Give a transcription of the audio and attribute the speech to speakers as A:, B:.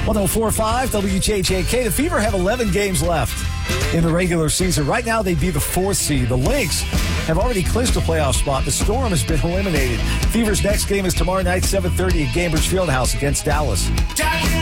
A: 104.5 WJJK. The Fever have 11 games left in the regular season. Right now, they'd be the 4th seed. The Lynx have already clinched a playoff spot. The Storm has been eliminated. Fever's next game is tomorrow night, 7:30 at Gainbridge Fieldhouse against Dallas.